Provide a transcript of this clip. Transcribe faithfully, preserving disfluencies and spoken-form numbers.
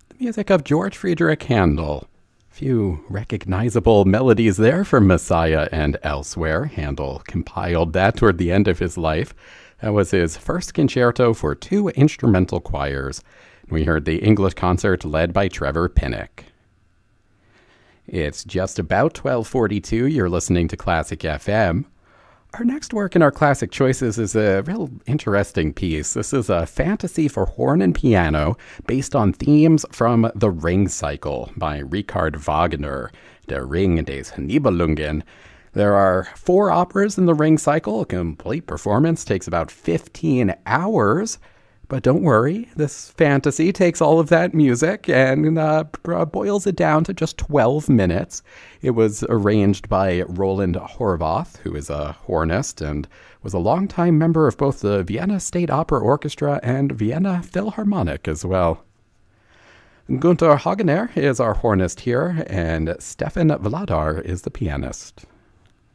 Music of George Friedrich Handel. Few recognizable melodies there for Messiah and Elsewhere. Handel compiled that toward the end of his life. That was his first concerto for two instrumental choirs. We heard the English concert led by Trevor Pinnock. It's just about twelve forty-two. You're listening to Classic F M. Our next work in our classic choices is a real interesting piece. This is a fantasy for horn and piano based on themes from The Ring Cycle by Richard Wagner, Der Ring des Nibelungen. There are four operas in The Ring Cycle. A complete performance takes about fifteen hours. But don't worry, this fantasy takes all of that music and uh, boils it down to just twelve minutes. It was arranged by Roland Horvath, who is a hornist and was a longtime member of both the Vienna State Opera Orchestra and Vienna Philharmonic as well. Gunther Hagener is our hornist here, and Stefan Vladar is the pianist.